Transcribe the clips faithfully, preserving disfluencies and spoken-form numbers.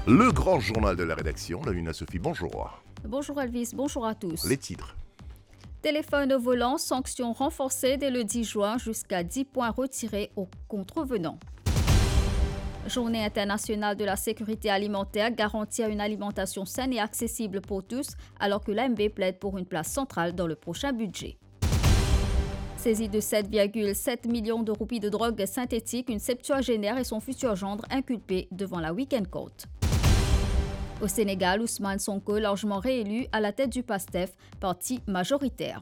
Le grand journal de la rédaction, la Luna Sophie, bonjour. Bonjour Elvis, bonjour à tous. Les titres. Téléphone au volant, sanctions renforcées dès le dix juin jusqu'à dix points retirés aux contrevenants. Journée internationale de la sécurité alimentaire, garantir une alimentation saine et accessible pour tous, alors que l'A M B plaide pour une place centrale dans le prochain budget. Saisie de sept virgule sept millions de roupies de drogue synthétique, une septuagénaire et son futur gendre inculpés devant la Weekend Court. Au Sénégal, Ousmane Sonko largement réélu à la tête du PASTEF, parti majoritaire.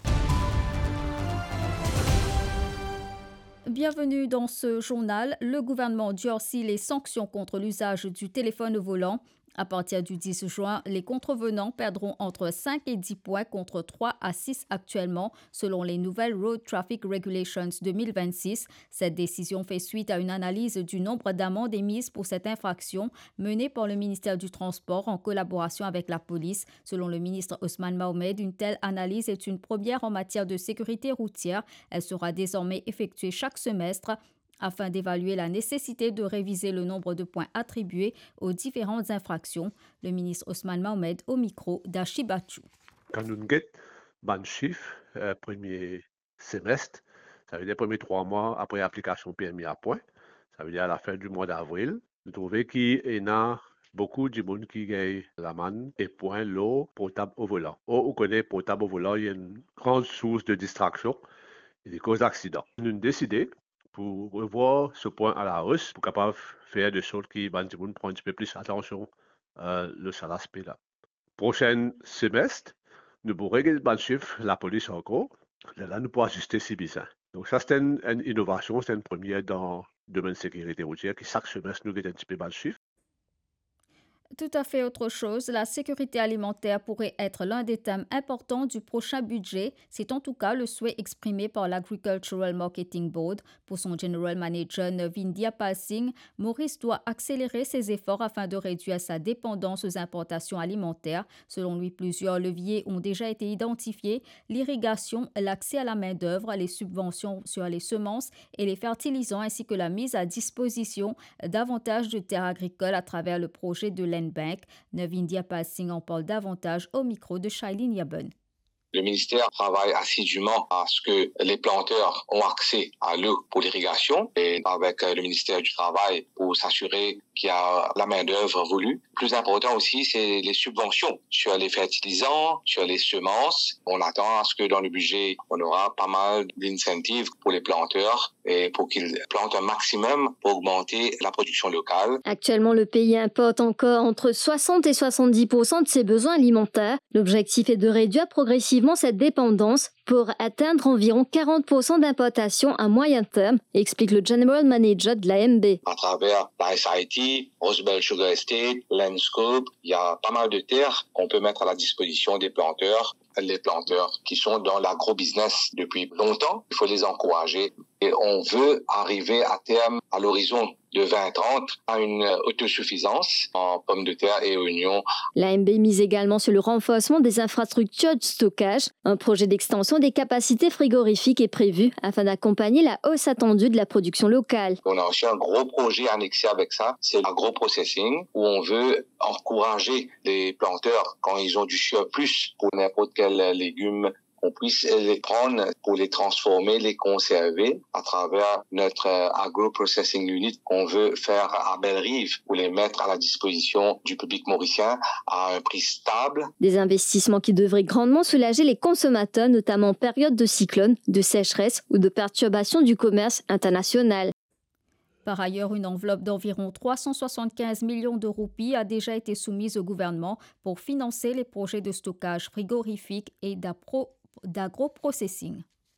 Bienvenue dans ce journal. Le gouvernement durcit les sanctions contre l'usage du téléphone au volant. À partir du dix juin, les contrevenants perdront entre cinq et dix points contre trois à six actuellement, selon les nouvelles Road Traffic Regulations deux mille vingt-six. Cette décision fait suite à une analyse du nombre d'amendes émises pour cette infraction menée par le ministère du Transport en collaboration avec la police. Selon le ministre Ousmane Mohamed, une telle analyse est une première en matière de sécurité routière. Elle sera désormais effectuée chaque semestre, afin d'évaluer la nécessité de réviser le nombre de points attribués aux différentes infractions. Le ministre Ousmane Mohamed au micro d'Achibatou. Quand nous avons ban chiffre, euh, premier semestre, ça veut dire les premiers trois mois après l'application P M I à point, ça veut dire à la fin du mois d'avril, nous trouvons qu'il y a beaucoup de monde qui gagne la manne et point l'eau potable au volant. Or, on connaît potable au volant, il y a une grande source de distraction et des causes d'accidents. Nous avons décidé pour revoir ce point à la hausse, pour capable faire des choses qui vont prendre un petit peu plus attention euh, le cet aspect-là. Prochain semestre, nous pourrons régler le chiffre, la police encore. Là, nous pourrons ajuster si besoin. Donc ça, c'est une, une innovation, c'est une première dans le domaine de sécurité routière, qui chaque semestre nous gagne un petit peu le chiffre. Tout à fait autre chose, la sécurité alimentaire pourrait être l'un des thèmes importants du prochain budget. C'est en tout cas le souhait exprimé par l'Agricultural Marketing Board. Pour son General Manager Navindya Palsingh, Maurice doit accélérer ses efforts afin de réduire sa dépendance aux importations alimentaires. Selon lui, plusieurs leviers ont déjà été identifiés: l'irrigation, l'accès à la main-d'œuvre, les subventions sur les semences et les fertilisants, ainsi que la mise à disposition davantage de terres agricoles à travers le projet de l'N Bank. Navindya Palsingh en parle davantage au micro de Shailene Yabon. Le ministère travaille assidûment à ce que les planteurs ont accès à l'eau pour l'irrigation et avec le ministère du Travail pour s'assurer qu'il y a la main-d'œuvre voulue. Plus important aussi, c'est les subventions sur les fertilisants, sur les semences. On attend à ce que dans le budget, on aura pas mal d'incentives pour les planteurs et pour qu'ils plantent un maximum pour augmenter la production locale. Actuellement, le pays importe encore entre soixante et soixante-dix pour cent de ses besoins alimentaires. L'objectif est de réduire progressivement cette dépendance pour atteindre environ quarante pour cent d'importation à moyen terme, explique le General Manager de l'A M B. À travers la S I T, Rosebel Sugar Estate, Landscope, il y a pas mal de terres qu'on peut mettre à la disposition des planteurs. Les planteurs qui sont dans l'agro-business depuis longtemps, il faut les encourager. Et on veut arriver à terme, à l'horizon de vingt trente, à une autosuffisance en pommes de terre et oignons. L'A M B mise également sur le renforcement des infrastructures de stockage. Un projet d'extension des capacités frigorifiques est prévu afin d'accompagner la hausse attendue de la production locale. On a aussi un gros projet annexé avec ça, c'est l'agro-processing, où on veut encourager les planteurs, quand ils ont du surplus pour n'importe quel légume, on puisse les prendre pour les transformer, les conserver à travers notre agro-processing unit qu'on veut faire à Belle-Rive pour les mettre à la disposition du public mauricien à un prix stable. Des investissements qui devraient grandement soulager les consommateurs, notamment en période de cyclone, de sécheresse ou de perturbation du commerce international. Par ailleurs, une enveloppe d'environ trois cent soixante-quinze millions de roupies a déjà été soumise au gouvernement pour financer les projets de stockage frigorifique et d'agro-processing.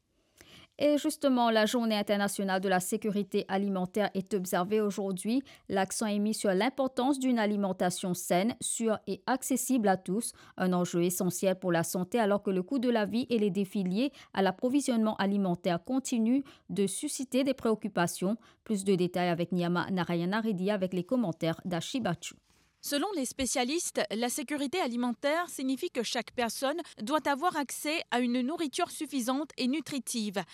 Et justement, la Journée internationale de la sécurité alimentaire est observée aujourd'hui. L'accent est mis sur l'importance d'une alimentation saine, sûre et accessible à tous, un enjeu essentiel pour la santé alors que le coût de la vie et les défis liés à l'approvisionnement alimentaire continuent de susciter des préoccupations. Plus de détails avec Nyama Narayana Reddy avec les commentaires d'Achibachu. Selon les spécialistes, la sécurité alimentaire signifie que chaque personne doit avoir accès à une nourriture suffisante et nutritive.